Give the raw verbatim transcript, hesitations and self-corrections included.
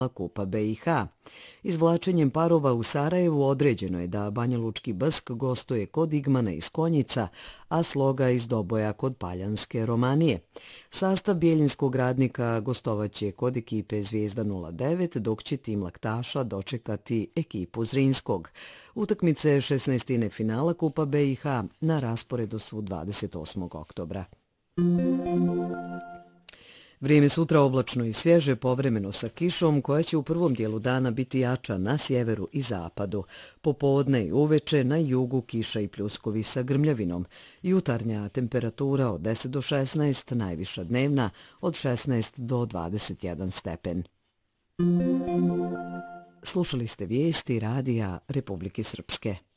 Kupa B i H. Izvlačenjem parova u Sarajevu određeno je da Banjalučki Bsk gostuje kod Igmana iz Konjica, a Sloga iz Doboja kod Paljanske Romanije. Sastav Bijeljinskog Radnika gostovaće kod ekipe Zvijezda nula devet, dok će tim Laktaša dočekati ekipu Zrinskog. Utakmice šesnaestine finala Kupa B i H na rasporedu su dvadeset osmog oktobra. Vrijeme sutra oblačno i svježe, povremeno sa kišom, koja će u prvom dijelu dana biti jača na sjeveru i zapadu. Popodne i uveče na jugu kiša i pljuskovi sa grmljavinom. Jutarnja temperatura od deset do šesnaest, najviša dnevna od šesnaest do dvadeset jedan stepen. Slušali ste vijesti Radija Republike Srpske.